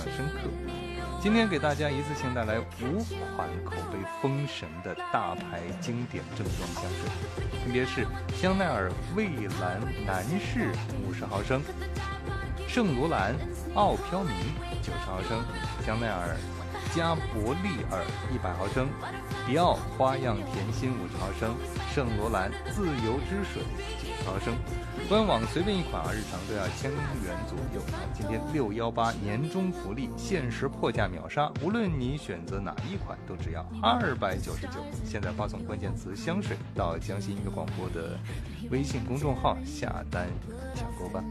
深刻。今天给大家一次性带来5款口碑封神的大牌经典正装香水，分别是香奈儿蔚蓝男士50毫升、圣罗兰奥飘明90毫升、香奈儿加伯利尔100毫升、迪奥花样甜心50毫升、圣罗兰自由之水90毫升。官网随便一款日常都要1000元左右。今天618年终福利，限时破价秒杀，无论你选择哪一款都只要299。现在发送关键词香水到江西音乐广播的微信公众号下单抢购吧。